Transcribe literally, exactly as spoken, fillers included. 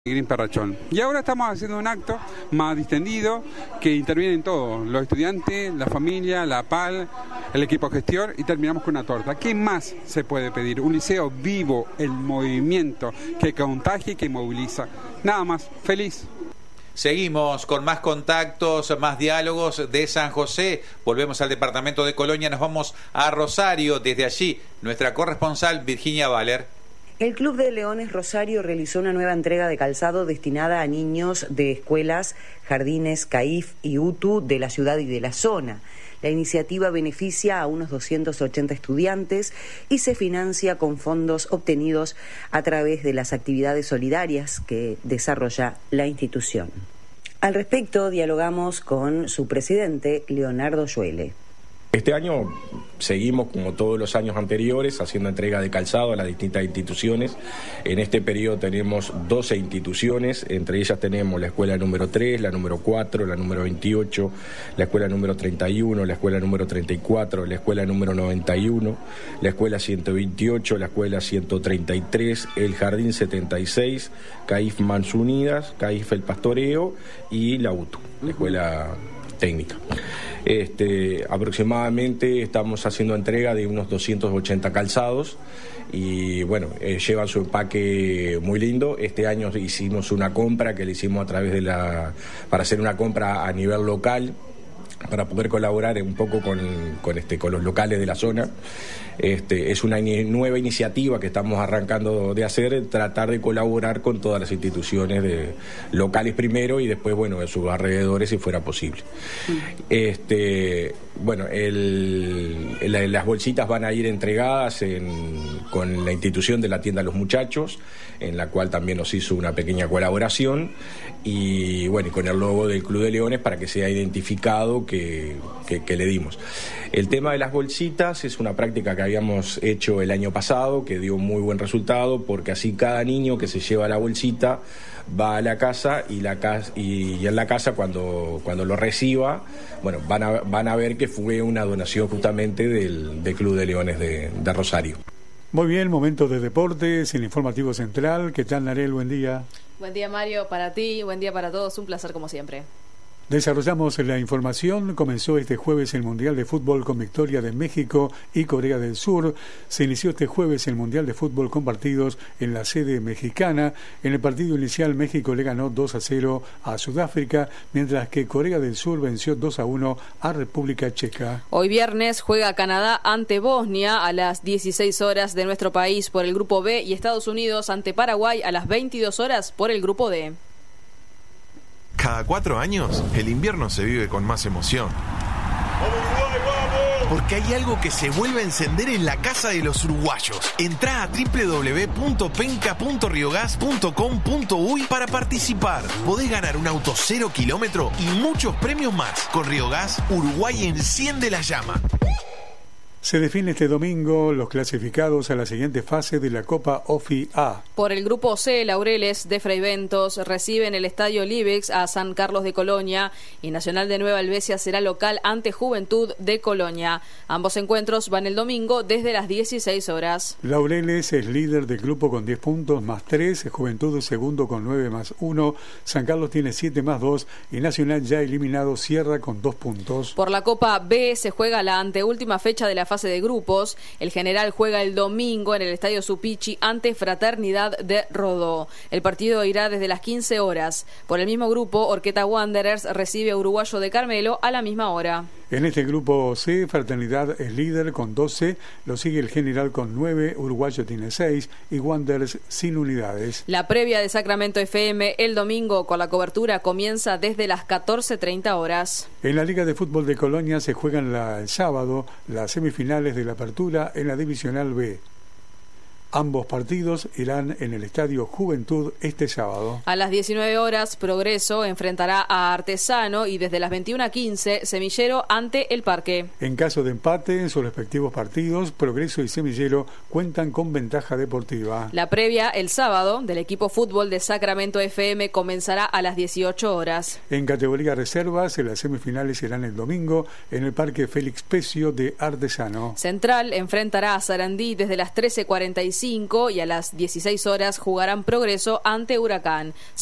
Green Perrachón. Y ahora estamos haciendo un acto más distendido que intervienen todos, los estudiantes, la familia, la P A L, el equipo gestor y terminamos con una torta. ¿Qué más se puede pedir? Un liceo vivo, el movimiento que contagia y que moviliza. Nada más, feliz. Seguimos con más contactos, más diálogos de San José. Volvemos al departamento de Colonia, nos vamos a Rosario. Desde allí, nuestra corresponsal Virginia Valer. El Club de Leones Rosario realizó una nueva entrega de calzado destinada a niños de escuelas, jardines, CAIF y U T U de la ciudad y de la zona. La iniciativa beneficia a unos doscientos ochenta estudiantes y se financia con fondos obtenidos a través de las actividades solidarias que desarrolla la institución. Al respecto, dialogamos con su presidente, Leonardo Yuele. Este año seguimos, como todos los años anteriores, haciendo entrega de calzado a las distintas instituciones. En este periodo tenemos doce instituciones, entre ellas tenemos la escuela número tres, la número cuatro, la número veintiocho, la escuela número treinta y uno, la escuela número treinta y cuatro, la escuela número noventa y uno, la escuela ciento veintiocho, la escuela ciento treinta y tres, el jardín setenta y seis, CAIF Mans Unidas, CAIF El Pastoreo y la U T U, la escuela técnica. Este, aproximadamente estamos haciendo entrega de unos doscientos ochenta calzados y bueno, eh, llevan su empaque muy lindo. Este año hicimos una compra que le hicimos a través de la, para hacer una compra a nivel local, para poder colaborar un poco con, con, este, con los locales de la zona. Este, es una in- nueva iniciativa que estamos arrancando de hacer, tratar de colaborar con todas las instituciones de, locales primero y después, bueno, de sus alrededores si fuera posible. Mm. Este, bueno, el, la, las bolsitas van a ir entregadas en, con la institución de la tienda Los Muchachos, en la cual también nos hizo una pequeña colaboración y bueno, y con el logo del Club de Leones para que sea identificado que, que, que le dimos. El tema de las bolsitas es una práctica que habíamos hecho el año pasado, que dio muy buen resultado, porque así cada niño que se lleva la bolsita va a la casa y la casa y, y en la casa cuando, cuando lo reciba, bueno, van a, van a ver que fue una donación justamente del, del Club de Leones de, de Rosario. Muy bien, momento de deportes, el informativo central. ¿Qué tal, Narel? Buen día. Buen día, Mario, para ti, buen día para todos, un placer como siempre. Desarrollamos la información. Comenzó este jueves el Mundial de Fútbol con victoria de México y Corea del Sur. Se inició este jueves el Mundial de Fútbol con partidos en la sede mexicana. En el partido inicial México le ganó dos a cero a Sudáfrica, mientras que Corea del Sur venció dos a uno a República Checa. Hoy viernes juega Canadá ante Bosnia a las dieciséis horas de nuestro país por el Grupo B y Estados Unidos ante Paraguay a las veintidós horas por el Grupo D. Cada cuatro años, el invierno se vive con más emoción. Porque hay algo que se vuelve a encender en la casa de los uruguayos. Entrá a doble u doble u doble u punto penca punto riogas punto com punto uy para participar. Podés ganar un auto cero kilómetro y muchos premios más. Con Riogas, Uruguay enciende la llama. Se define este domingo los clasificados a la siguiente fase de la Copa OFI A. Por el Grupo C, Laureles de Fraiventos recibe en el Estadio Líbex a San Carlos de Colonia y Nacional de Nueva Helvecia será local ante Juventud de Colonia. Ambos encuentros van el domingo desde las dieciséis horas. Laureles es líder del grupo con diez puntos más tres, Juventud segundo con nueve más uno, San Carlos tiene siete más dos y Nacional ya eliminado cierra con dos puntos. Por la Copa B se juega la anteúltima fecha de la fase de grupos. El General juega el domingo en el Estadio Supichi ante Fraternidad de Rodó. El partido irá desde las quince horas. Por el mismo grupo, Horqueta Wanderers recibe a Uruguayo de Carmelo a la misma hora. En este grupo C, Fraternidad es líder con doce, lo sigue el General con nueve, Uruguayo tiene seis y Wanderers sin unidades. La previa de Sacramento F M el domingo con la cobertura comienza desde las catorce treinta horas. En la Liga de Fútbol de Colonia se juegan la, el sábado las semifinales de la Apertura en la Divisional B. Ambos partidos irán en el Estadio Juventud este sábado. A las diecinueve horas, Progreso enfrentará a Artesano y desde las veintiuna quince, Semillero ante El Parque. En caso de empate en sus respectivos partidos, Progreso y Semillero cuentan con ventaja deportiva. La previa el sábado del equipo fútbol de Sacramento F M comenzará a las dieciocho horas. En categoría reservas, las semifinales serán el domingo en el Parque Félix Pecio de Artesano. Central enfrentará a Sarandí desde las trece cuarenta y cinco veinticinco y a las dieciséis horas jugarán Progreso ante Huracán.